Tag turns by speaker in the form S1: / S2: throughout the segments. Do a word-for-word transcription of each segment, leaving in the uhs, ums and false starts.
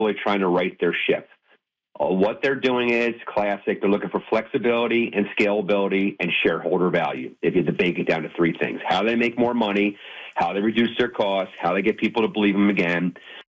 S1: really trying to right their ship. Uh, what they're doing is classic. They're looking for flexibility and scalability and shareholder value. If you had to bake it down to three things: how they make more money, how they reduce their costs, how they get people to believe them again.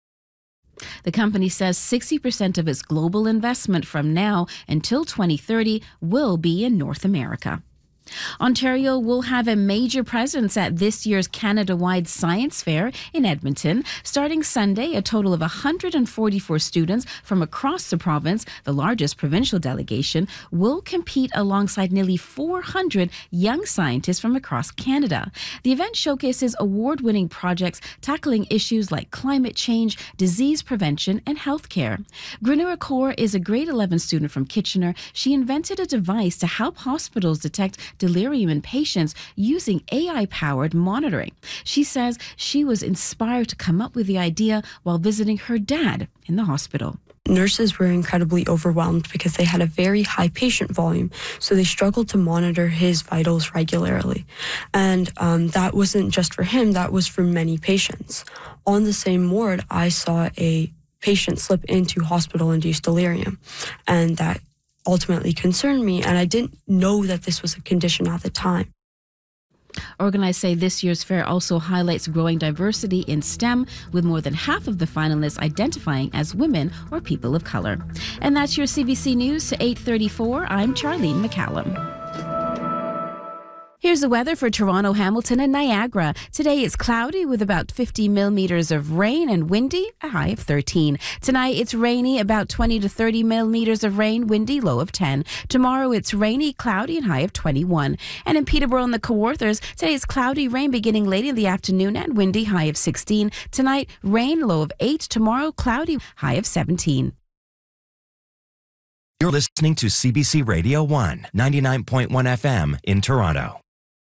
S2: The company says sixty percent of its global investment from now until twenty thirty will be in North America. Ontario will have a major presence at this year's Canada-wide Science Fair in Edmonton. Starting Sunday, a total of one hundred forty-four students from across the province, the largest provincial delegation, will compete alongside nearly four hundred young scientists from across Canada. The event showcases award-winning projects tackling issues like climate change, disease prevention, and healthcare. Granura Kaur is a grade eleven student from Kitchener. She invented a device to help hospitals detect delirium in patients using A I-powered monitoring. She says she was inspired to come up with the idea while visiting her dad in the hospital.
S3: Nurses were incredibly overwhelmed because they had a very high patient volume, so they struggled to monitor his vitals regularly. And um, that wasn't just for him, that was for many patients. On the same ward, I saw a patient slip into hospital-induced delirium, and that ultimately concerned me, and I didn't know that this was a condition at the time.
S2: Organized say this year's fair also highlights growing diversity in STEM, with more than half of the finalists identifying as women or people of color. And that's your C B C News to eight thirty-four. I'm Charlene McCallum. Here's the weather for Toronto, Hamilton, and Niagara. Today it's cloudy with about fifty millimeters of rain and windy, a high of thirteen. Tonight it's rainy, about twenty to thirty millimeters of rain, windy, low of ten. Tomorrow it's rainy, cloudy, and high of twenty-one. And in Peterborough and the Kawarthas, today it's cloudy, rain beginning late in the afternoon and windy, high of sixteen. Tonight, rain, low of eight. Tomorrow, cloudy, high of seventeen.
S4: You're listening to C B C Radio one, ninety-nine point one F M in Toronto.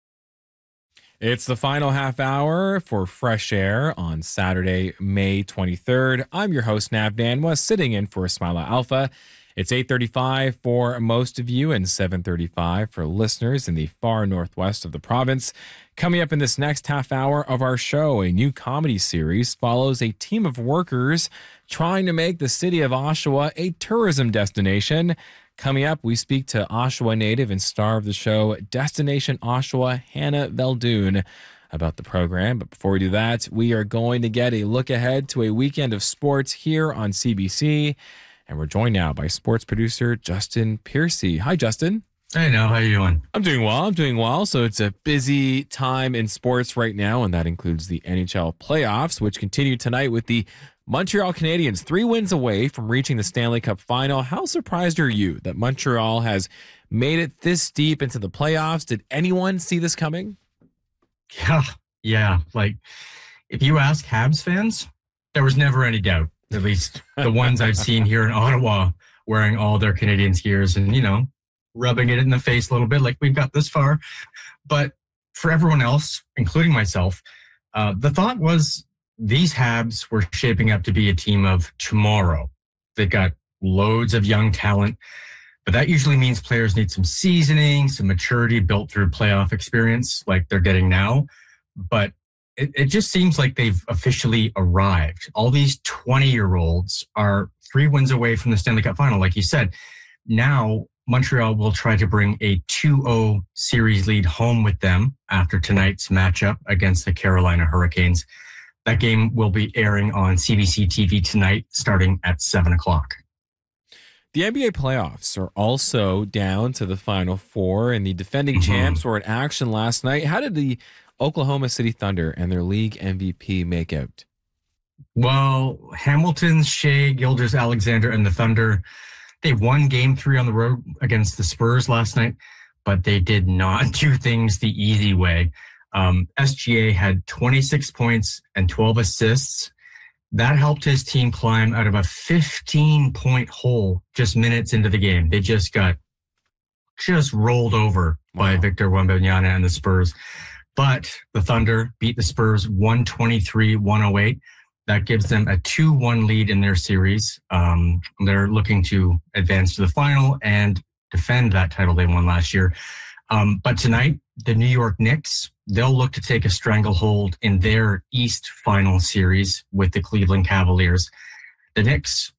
S5: It's the final half hour for Fresh Air on Saturday, May twenty-third. I'm your host, Nav Danwa, sitting in for Ismaila Alpha. It's eight thirty-five for most of you and seven thirty-five for listeners in the far northwest of the province. Coming up in this next half hour of our show, a new comedy series follows a team of workers trying to make the city of Oshawa a tourism destination. Coming up, we speak to Oshawa native and star of the show, Destination Oshawa, Hannah Veldoon, about the program. But before we do that, we are going to get a look ahead to a weekend of sports here on C B C. And we're joined now by sports producer Justin Piercy. Hi, Justin.
S6: Hey, now, how you doing?
S5: I'm doing well. I'm doing well. So it's a busy time in sports right now, and that includes the N H L playoffs, which continue tonight with the Montreal Canadiens three wins away from reaching the Stanley Cup final. How surprised are you that Montreal has made it this deep into the playoffs? Did anyone see this coming?
S6: Yeah, yeah. Like, if you ask Habs fans, there was never any doubt. At least the ones I've seen here in Ottawa wearing all their Canadiens gears and, you know, rubbing it in the face a little bit like we've got this far. But for everyone else, including myself, uh, the thought was these Habs were shaping up to be a team of tomorrow. They've got loads of young talent, but that usually means players need some seasoning, some maturity built through playoff experience like they're getting now. But it, it just seems like they've officially arrived. All these twenty-year-olds are three wins away from the Stanley Cup final, like you said. Now, Montreal will try to bring a two oh series lead home with them after tonight's matchup against the Carolina Hurricanes. That game will be airing on C B C T V tonight, starting at seven o'clock.
S5: The N B A playoffs are also down to the Final Four, and the defending mm-hmm. champs were in action last night. How did the Oklahoma City Thunder and their league M V P make out?
S6: Well, Hamilton's Shai Gilgeous-Alexander and the Thunder, they won game three on the road against the Spurs last night, but they did not do things the easy way. Um, S G A had twenty-six points and twelve assists. That helped his team climb out of a fifteen-point hole just minutes into the game. They just got just rolled over wow. by Victor Wembanyama and the Spurs. But the Thunder beat the Spurs one twenty-three to one oh eight. That gives them a two one lead in their series. Um, they're looking to advance to the final and defend that title they won last year. Um, but tonight, the New York Knicks, they'll look to take a stranglehold in their East final series with the Cleveland Cavaliers. the Knicks